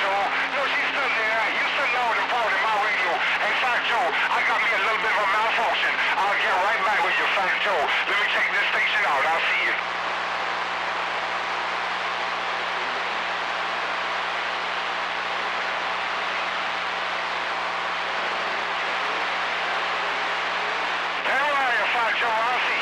Joe. No, she's still there. You still loud and proud in my radio. Hey, Fat Joe, I got me a little bit of a malfunction. I'll get right back with you, Fat Joe. Let me check this station out. I'll see you. There are you, Fat Joe. I'll see you.